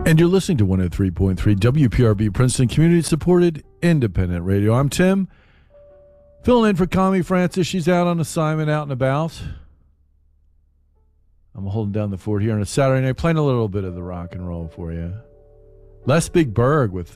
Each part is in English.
And you're listening to 103.3 WPRB Princeton Community Supported Independent Radio. I'm Tim, filling in for Connie Francis. She's out on assignment, out and about. I'm holding down the fort here on a Saturday night, playing a little bit of the rock and roll for you. Les Big Bird with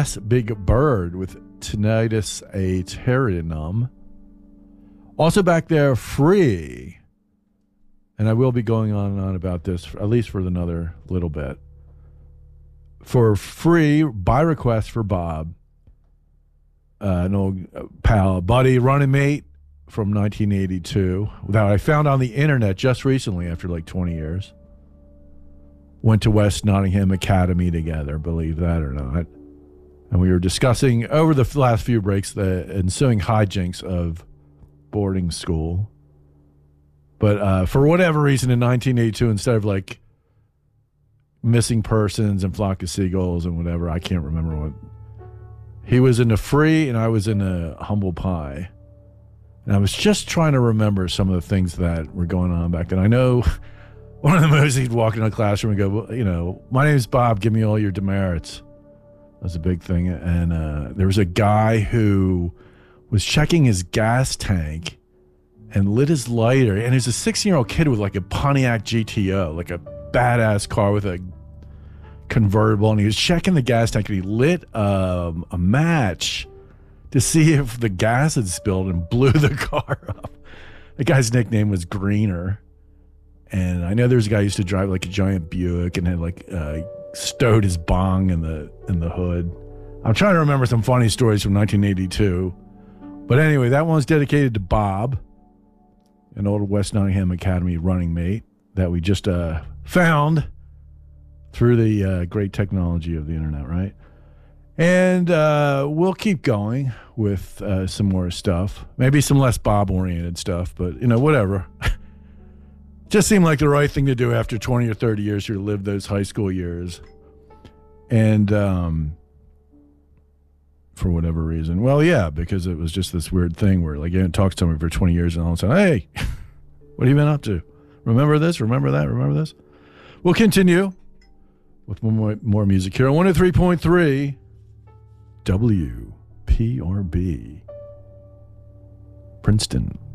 Tinnitus Aeternum. Also back there, Free. And I will be going on and on about this, at least for another little bit. For Free, by request for Bob, an old pal, buddy, running mate from 1982 that I found on the internet just recently after like 20 years. Went to West Nottingham Academy together, believe that or not. And we were discussing over the last few breaks the ensuing hijinks of boarding school. But for whatever reason in 1982, instead of like missing persons and flock of seagulls and whatever, I can't remember what. He was in a Free and I was in a humble pie. And I was just trying to remember some of the things that were going on back then. I know one of the moves, he'd walk into a classroom and go, well, you know, my name's Bob, give me all your demerits. That was a big thing. And there was a guy who was checking his gas tank and lit his lighter. And there's a 16-year-old kid with like a Pontiac GTO, like a badass car with a convertible. And he was checking the gas tank and he lit a match to see if the gas had spilled and blew the car up. The guy's nickname was Greener. And I know there's a guy who used to drive like a giant Buick and had like stowed his bong in the hood. I'm trying to remember some funny stories from 1982. But anyway, that one's dedicated to Bob, an old West Nottingham Academy running mate that we just found through the great technology of the internet, right? And we'll keep going with some more stuff. Maybe some less Bob-oriented stuff, but, you know, whatever. Just seemed like the right thing to do after 20 or 30 years to live those high school years. And for whatever reason. Well, yeah, because it was just this weird thing where, like, you talk to somebody for 20 years and all of a sudden, hey, what have you been up to? Remember this? Remember that? Remember this? We'll continue with more music here on 103.3 WPRB Princeton.